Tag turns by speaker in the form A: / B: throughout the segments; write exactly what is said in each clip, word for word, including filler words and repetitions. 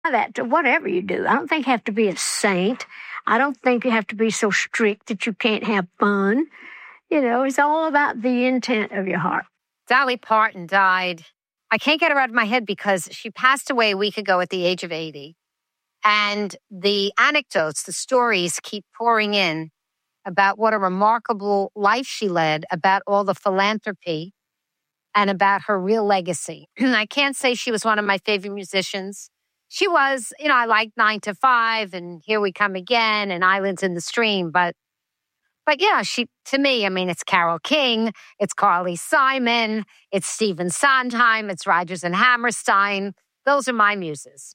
A: that to whatever you do. I don't think you have to be a saint. I don't think you have to be so strict that you can't have fun. You know, it's all about the intent of your heart.
B: Dolly Parton died. I can't get her out of my head because she passed away a week ago at the age of eighty. And the anecdotes, the stories keep pouring in about what a remarkable life she led, about all the philanthropy, and about her real legacy. I can't say she was one of my favorite musicians. She was, you know, I like Nine to Five and Here We Come Again and Islands in the Stream. But, but yeah, she, to me, I mean, it's Carole King, it's Carly Simon, it's Stephen Sondheim, it's Rodgers and Hammerstein. Those are my muses.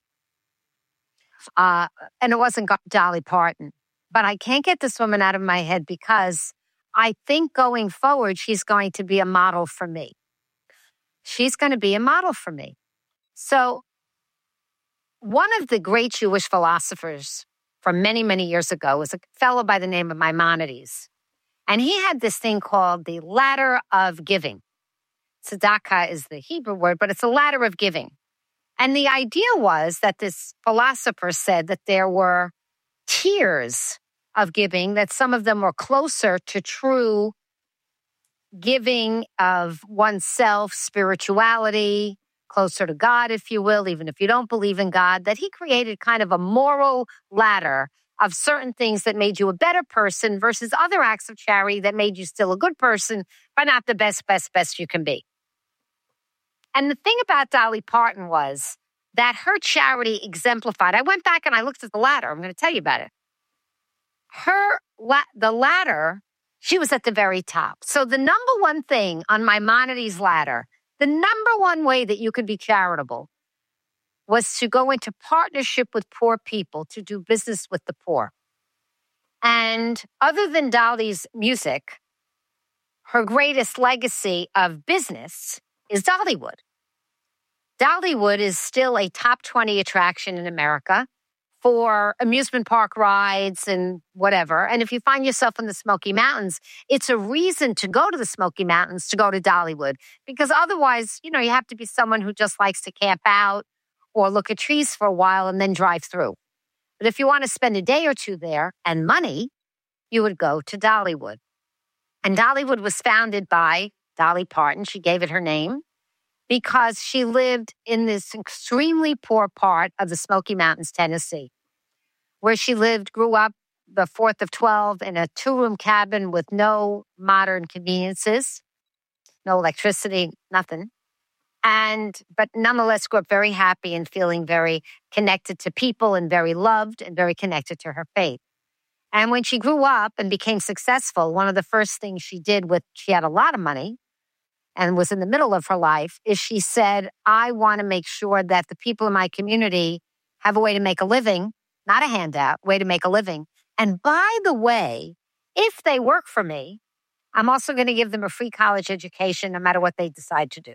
B: Uh, and it wasn't Dolly Parton. But I can't get this woman out of my head because I think going forward, she's going to be a model for me. She's going to be a model for me. So one of the great Jewish philosophers from many, many years ago was a fellow by the name of Maimonides. And he had this thing called the ladder of giving. Tzedakah is the Hebrew word, but it's a ladder of giving. And the idea was that this philosopher said that there were tiers of giving, that some of them were closer to true giving of oneself, spirituality, closer to God, if you will, even if you don't believe in God, that he created kind of a moral ladder of certain things that made you a better person versus other acts of charity that made you still a good person, but not the best, best, best you can be. And the thing about Dolly Parton was that her charity exemplified. I went back and I looked at the ladder. I'm going to tell you about it. Her, la- the ladder, she was at the very top. So the number one thing on Maimonides' ladder, the number one way that you could be charitable was to go into partnership with poor people, to do business with the poor. And other than Dolly's music, her greatest legacy of business is Dollywood. Dollywood is still a top twenty attraction in America for amusement park rides and whatever. And if you find yourself in the Smoky Mountains, it's a reason to go to the Smoky Mountains, to go to Dollywood. Because otherwise, you know, you have to be someone who just likes to camp out or look at trees for a while and then drive through. But if you want to spend a day or two there and money, you would go to Dollywood. And Dollywood was founded by Dolly Parton. She gave it her name because she lived in this extremely poor part of the Smoky Mountains, Tennessee, where she lived, grew up the fourth of twelve in a two-room cabin with no modern conveniences, no electricity, nothing. And, but nonetheless grew up very happy and feeling very connected to people and very loved and very connected to her faith. And when she grew up and became successful, one of the first things she did with, she had a lot of money and was in the middle of her life, is she said, I want to make sure that the people in my community have a way to make a living, not a handout, way to make a living. And by the way, if they work for me, I'm also going to give them a free college education no matter what they decide to do.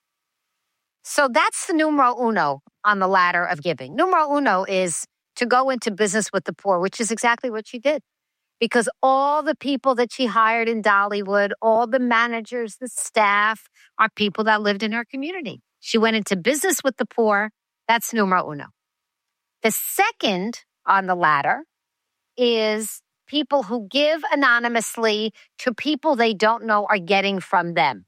B: So that's the numero uno on the ladder of giving. Numero uno is to go into business with the poor, which is exactly what she did. Because all the people that she hired in Dollywood, all the managers, the staff, are people that lived in her community. She went into business with the poor. That's numero uno. The second on the ladder is people who give anonymously to people they don't know are getting from them.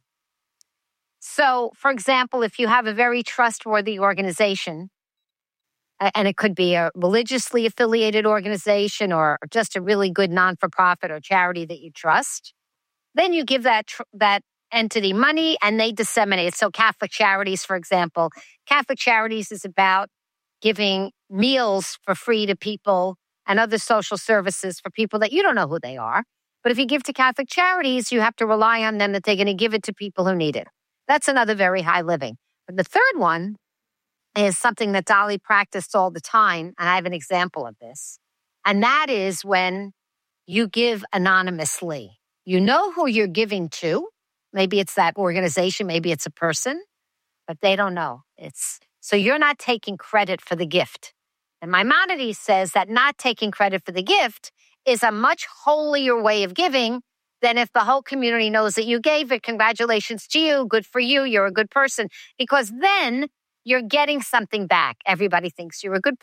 B: So, for example, if you have a very trustworthy organization, and it could be a religiously affiliated organization or just a really good non-for-profit or charity that you trust, then you give that tr- that entity money and they disseminate it. So Catholic Charities, for example, Catholic Charities is about giving meals for free to people and other social services for people that you don't know who they are. But if you give to Catholic Charities, you have to rely on them that they're going to give it to people who need it. That's another very high living. But the third one is something that Dolly practiced all the time, and I have an example of this. And that is when you give anonymously. You know who you're giving to. Maybe it's that organization, maybe it's a person, but they don't know. It's so you're not taking credit for the gift. And Maimonides says that not taking credit for the gift is a much holier way of giving than if the whole community knows that you gave it. Congratulations to you. Good for you. You're a good person. Because then you're getting something back. Everybody thinks you're a good